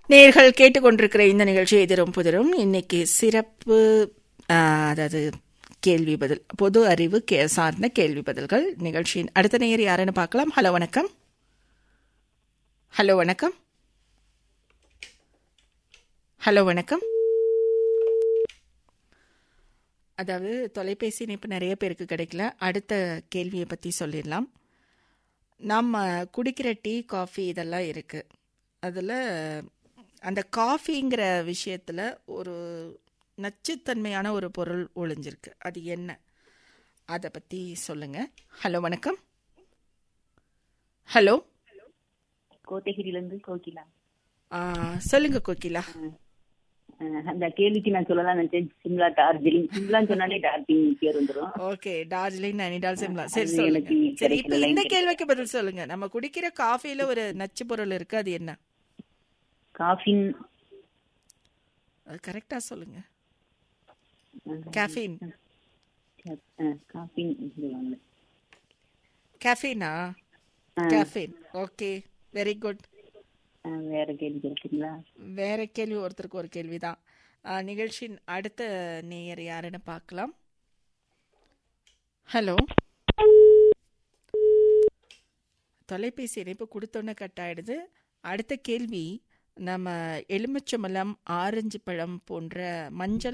நேர்கள் கேட்டுக்கொண்டிருக்கிற இந்த நிகழ்ச்சி எதிரும் புதிரும். இன்னைக்கு சிறப்பு, அதாவது கேள்வி பதில், பொது அறிவு சார்ந்த கேள்வி பதில்கள் நிகழ்ச்சியின் அடுத்த நேயர் யாருன்னு பார்க்கலாம். ஹலோ வணக்கம். ஹலோ வணக்கம். ஹலோ வணக்கம். அதாவது தொலைபேசி இணைப்பு நிறைய பேருக்கு கிடைக்கல. அடுத்த கேள்வியை பற்றி சொல்லிடலாம். நம்ம குடிக்கிற டீ, காஃபி இதெல்லாம் இருக்குது. அதில் அந்த காஃபிங்கிற விஷயத்தில் ஒரு நச்சுத்தன்மையான ஒரு பொருள் ஒளிஞ்சிருக்கு. அது என்ன? அதை பற்றி சொல்லுங்கள். ஹலோ வணக்கம். ஹலோ, கோத்தகிரிலேருந்து கோகிலா. சொல்லுங்க கோகிலா. அந்த கேள்விக்கு நான் சொல்லலாம் நினைச்சேன். சிம்லா, டார்ஜிலிங். சிம்லான்னு சொன்னாலே டார்ஜிலிங் பேர் வந்துடும். ஓகே, டார்ஜிலிங், நைனிடால், சிம்லா. சரி சொல்லுங்க. சரி, இப்போ இந்த கேள்விக்கு பதில் சொல்லுங்க. நம்ம குடிக்கிற காஃபில ஒரு நச்சு பொருள் இருக்கு, அது என்ன? காஃபின். அது கரெக்டா சொல்லுங்க. Caffeine. Caffeine. கேஃபீனா? Caffeine. Okay, very good. வேற கேள்வி கேட்குறீங்களா? வேற கேள்வி, ஒருத்தருக்கு ஒரு கேள்விதான். நிகழ்ச்சியின் அடுத்த நேயர் யாருன்னு பார்க்கலாம். ஹலோ, தொலைபேசி இணைப்பு கொடுத்தோன்னே கட் ஆயிடுது. அடுத்த கேள்வி, நம்ம எலுமிச்சம்பழம், ஆரஞ்சு பழம் போன்ற மஞ்சள்